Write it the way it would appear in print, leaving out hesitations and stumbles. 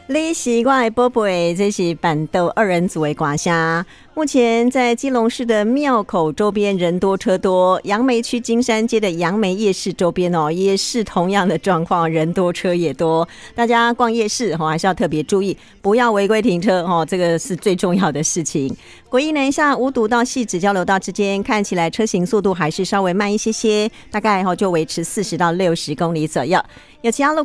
你是我的宝贝，这是板豆二人组的歌声。目前在基隆市的庙口周边人多车多，杨梅区金山街的杨梅夜市周边也是同样的状况，人多车也多。大家逛夜市还是要特别注意，不要违规停车这个是最重要的事情。国一南下五堵到汐止交流道之间，看起来车行速度还是稍微慢一些些，大概就维持40到60公里左右。有其他路